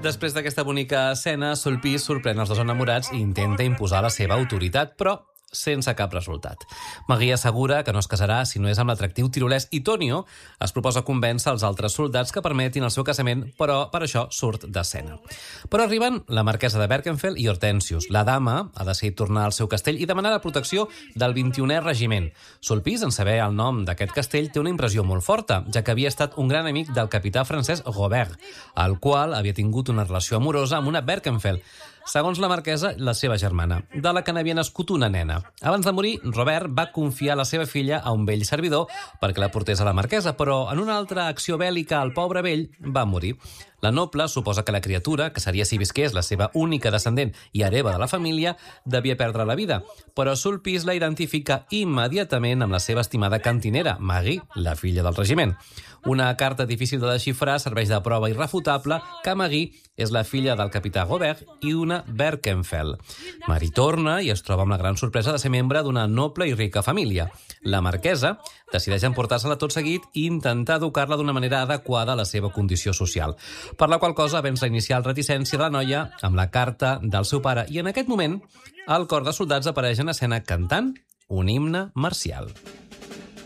Després d'aquesta bonica escena, Sulpice sorprèn els dos enamorats i intenta imposar la seva autoritat, però sense cap resultat. Maggie assegura que no es casarà si no és amb l'atractiu tirolès i Tonio es proposa convèncer els altres soldats que permetin el seu casament, però per això surt d'escena. Però arriben la marquesa de Berkenfell i Hortensius. La dama ha decidit tornar al seu castell i demanar la protecció del 21è regiment. Sulpice, en saber el nom d'aquest castell, té una impressió molt forta, ja que havia estat un gran amic del capità francès Robert, el qual havia tingut una relació amorosa amb una Berkenfell, segons la marquesa, la seva germana, de la que n'havia nascut una nena. Abans de morir, Robert va confiar la seva filla a un vell servidor perquè la portés a la marquesa, però en una altra acció bèl·lica el pobre vell va morir. La noble suposa que la criatura, que seria si visqués la seva única descendent i hereva de la família, devia perdre la vida, però Sulpice la identifica immediatament amb la seva estimada cantinera, Maggie, la filla del regiment. Una carta difícil de desxifrar serveix de prova irrefutable que Maggie és la filla del capità Robert i una Berkenfell. Marie torna i es troba amb la gran sorpresa de ser membre d'una noble i rica família. La marquesa decideix emportar-se-la tot seguit i intentar educar-la d'una manera adequada a la seva condició social, per la qual cosa venç la inicial reticència de la noia amb la carta del seu pare i en aquest moment el cor de soldats apareix en escena cantant un himne marcial.